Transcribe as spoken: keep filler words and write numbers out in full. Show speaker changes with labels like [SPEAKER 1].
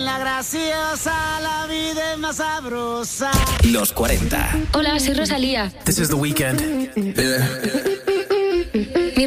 [SPEAKER 1] en la graciosa, la vida es más sabrosa.
[SPEAKER 2] Los cuarenta.
[SPEAKER 3] Hola, soy Rosalía.
[SPEAKER 4] This is The Weeknd.
[SPEAKER 5] Yeah.